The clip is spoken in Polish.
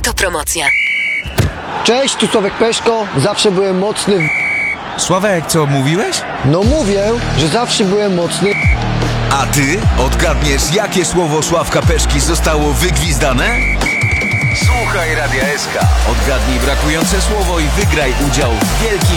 Autopromocja. Cześć, tu Sławek Peszko. Zawsze byłem mocny Sławek, co mówiłeś? No mówię, że zawsze byłem mocny. A ty odgadniesz, jakie słowo Sławka Peszki zostało wygwizdane? Słuchaj Radia SK. Odgadnij brakujące słowo i wygraj udział w wielkim